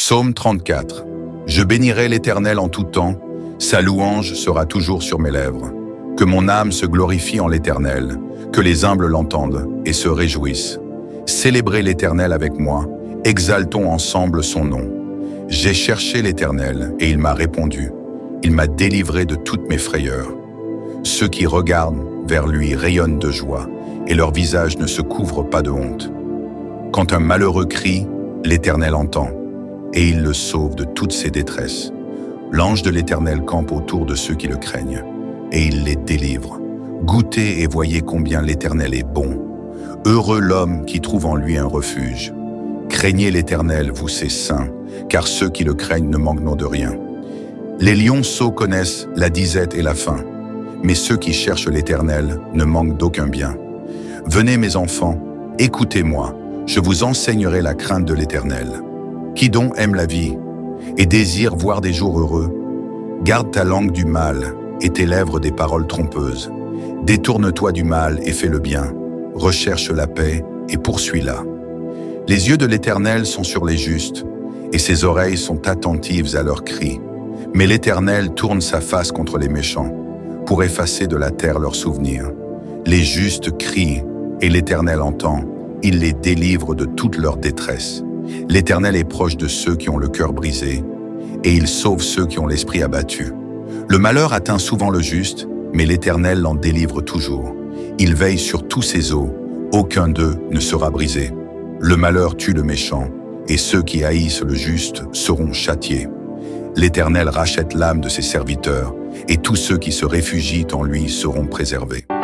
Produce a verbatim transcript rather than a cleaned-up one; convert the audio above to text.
Psaume trente-quatre. Je bénirai l'Éternel en tout temps, sa louange sera toujours sur mes lèvres. Que mon âme se glorifie en l'Éternel, que les humbles l'entendent et se réjouissent. Célébrez l'Éternel avec moi, exaltons ensemble son nom. J'ai cherché l'Éternel et il m'a répondu. Il m'a délivré de toutes mes frayeurs. Ceux qui regardent vers lui rayonnent de joie et leur visage ne se couvre pas de honte. Quand un malheureux crie, l'Éternel entend et il le sauve de toutes ses détresses. L'ange de l'Éternel campe autour de ceux qui le craignent et il les délivre. Goûtez et voyez combien l'Éternel est bon. Heureux l'homme qui trouve en lui un refuge. Craignez l'Éternel, vous ses saints, car ceux qui le craignent ne manqueront de rien. Les lionceaux connaissent la disette et la faim, mais ceux qui cherchent l'Éternel ne manquent d'aucun bien. Venez mes enfants, écoutez-moi, je vous enseignerai la crainte de l'Éternel. Qui donc aime la vie et désire voir des jours heureux? Garde ta langue du mal et tes lèvres des paroles trompeuses. Détourne-toi du mal et fais le bien. Recherche la paix et poursuis-la. Les yeux de l'Éternel sont sur les justes et ses oreilles sont attentives à leurs cris. Mais l'Éternel tourne sa face contre les méchants pour effacer de la terre leurs souvenirs. Les justes crient et l'Éternel entend. Il les délivre de toute leur détresse. L'Éternel est proche de ceux qui ont le cœur brisé et il sauve ceux qui ont l'esprit abattu. Le malheur atteint souvent le juste, mais l'Éternel l'en délivre toujours. Il veille sur tous ses os, aucun d'eux ne sera brisé. Le malheur tue le méchant, et ceux qui haïssent le juste seront châtiés. L'Éternel rachète l'âme de ses serviteurs, et tous ceux qui se réfugient en lui seront préservés.